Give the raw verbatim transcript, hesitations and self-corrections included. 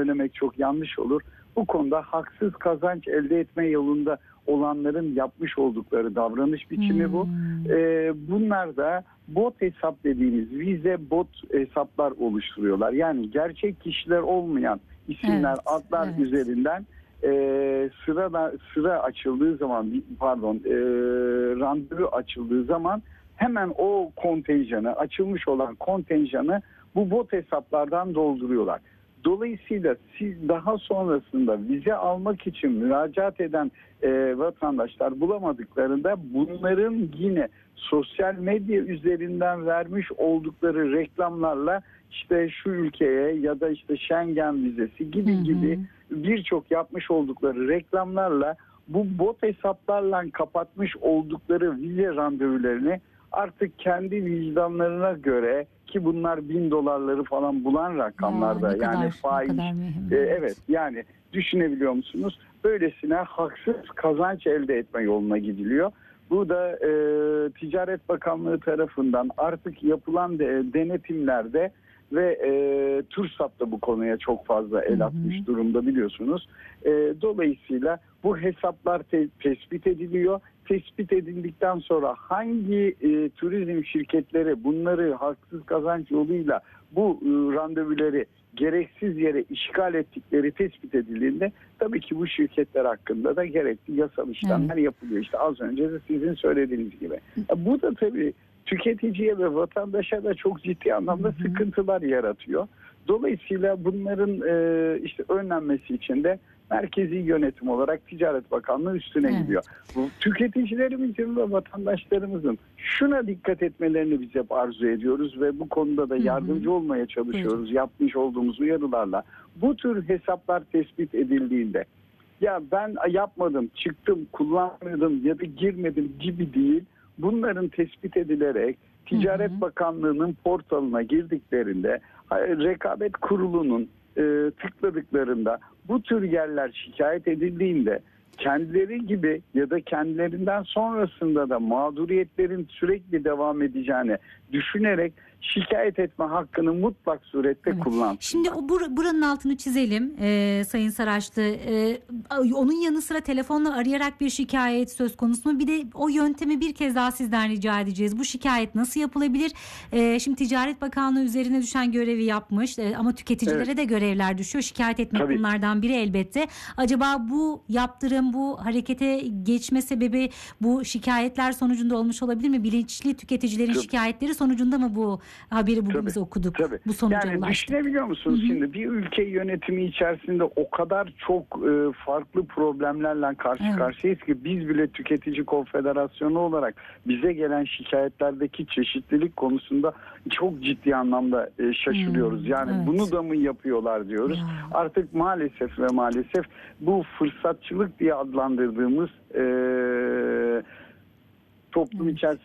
söylemek çok yanlış olur. Bu konuda haksız kazanç elde etme yolunda olanların yapmış oldukları davranış biçimi bu. Hmm. Ee, bunlar da bot hesap dediğimiz vize bot hesaplar oluşturuyorlar. Yani gerçek kişiler olmayan isimler, Evet, adlar evet. üzerinden e, sıra sıra açıldığı zaman, pardon, e, randevu açıldığı zaman hemen o kontenjanı, açılmış olan kontenjanı bu bot hesaplardan dolduruyorlar. Dolayısıyla siz daha sonrasında vize almak için müracaat eden e, vatandaşlar bulamadıklarında bunların yine sosyal medya üzerinden vermiş oldukları reklamlarla işte şu ülkeye ya da işte Schengen vizesi gibi Hı hı. gibi birçok yapmış oldukları reklamlarla bu bot hesaplarla kapatmış oldukları vize randevularını artık kendi vicdanlarına göre, ki bunlar bin dolarları falan bulan rakamlarda, Ya, ne yani kadar, faiz, ne kadar mühim. e, evet, yani düşünebiliyor musunuz? Böylesine haksız kazanç elde etme yoluna gidiliyor. Bu da e, Ticaret Bakanlığı tarafından artık yapılan de, denetimlerde ve e, TÜRSAP da bu konuya çok fazla el atmış Hı hı. durumda, biliyorsunuz. E, dolayısıyla bu hesaplar te- tespit ediliyor. Tespit edildikten sonra hangi e, turizm şirketleri bunları haksız kazanç yoluyla bu e, randevuları gereksiz yere işgal ettikleri tespit edildiğinde tabii ki bu şirketler hakkında da gerekli yasal işlemler Evet. yapılıyor. İşte az önce de sizin söylediğiniz gibi. Bu da tabii tüketiciye ve vatandaşa da çok ciddi anlamda Hı hı. sıkıntılar yaratıyor. Dolayısıyla bunların e, işte önlenmesi için de merkezi yönetim olarak Ticaret Bakanlığı üstüne Evet. gidiyor. Bu tüketicilerimizin ve vatandaşlarımızın şuna dikkat etmelerini biz hep arzu ediyoruz ve bu konuda da yardımcı Hı hı. olmaya çalışıyoruz. Buyurun. Yapmış olduğumuz uyarılarla. Bu tür hesaplar tespit edildiğinde ya ben yapmadım, çıktım, kullanmadım ya da girmedim gibi değil. Bunların tespit edilerek Ticaret Hı hı. Bakanlığı'nın portalına girdiklerinde, Rekabet Kurulu'nun e, tıkladıklarında bu tür yerler şikayet edildiğinde kendileri gibi ya da kendilerinden sonrasında da mağduriyetlerin sürekli devam edeceğini düşünerek şikayet etme hakkını mutlak surette Evet. kullansınlar. Şimdi o bur- buranın altını çizelim e, Sayın Saraçlı. E, onun yanı sıra telefonla arayarak bir şikayet söz konusu mu? Bir de o yöntemi bir kez daha sizden rica edeceğiz. Bu şikayet nasıl yapılabilir? E, şimdi Ticaret Bakanlığı üzerine düşen görevi yapmış e, ama tüketicilere Evet. de görevler düşüyor. Şikayet etmek Tabii. bunlardan biri elbette. Acaba bu yaptırım, bu harekete geçme sebebi bu şikayetler sonucunda olmuş olabilir mi? Bilinçli tüketicilerin Tabii. şikayetleri sonucunda mı bu haberi bugün Tabii, biz okuduk? tabii. Bu sonuca Yani ulaştık. düşünebiliyor musunuz Hı hı. şimdi bir ülke yönetimi içerisinde o kadar çok e, farklı problemlerle karşı Evet. karşıyayız ki biz bile Tüketici Konfederasyonu olarak bize gelen şikayetlerdeki çeşitlilik konusunda çok ciddi anlamda e, şaşırıyoruz. Hmm, Yani evet. bunu da mı yapıyorlar diyoruz. Ya. Artık maalesef ve maalesef bu fırsatçılık diye adlandırdığımız e, toplum Evet. içerisinde